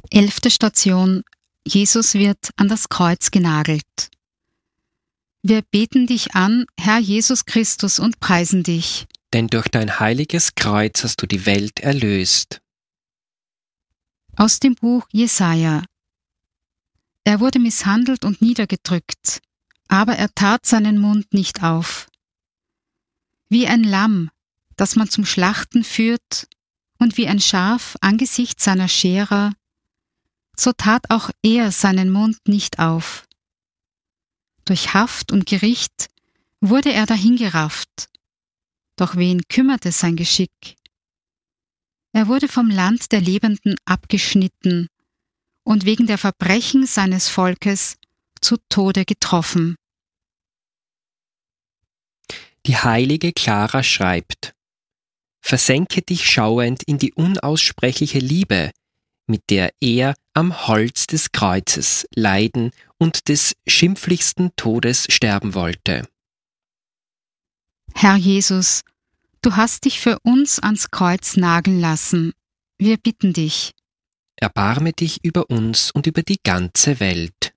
11. Station: Jesus wird an das Kreuz genagelt. Wir beten dich an, Herr Jesus Christus, und preisen dich. Denn durch dein heiliges Kreuz hast du die Welt erlöst. Aus dem Buch Jesaja. Er wurde misshandelt und niedergedrückt, aber er tat seinen Mund nicht auf. Wie ein Lamm, das man zum Schlachten führt, und wie ein Schaf angesichts seiner Scherer, so tat auch er seinen Mund nicht auf. Durch Haft und Gericht wurde er dahingerafft, doch wen kümmerte sein Geschick? Er wurde vom Land der Lebenden abgeschnitten und wegen der Verbrechen seines Volkes zu Tode getroffen. Die heilige Clara schreibt: Versenke dich schauend in die unaussprechliche Liebe, mit der er am Holz des Kreuzes leiden und des schimpflichsten Todes sterben wollte. Herr Jesus, du hast dich für uns ans Kreuz nageln lassen. Wir bitten dich. Erbarme dich über uns und über die ganze Welt.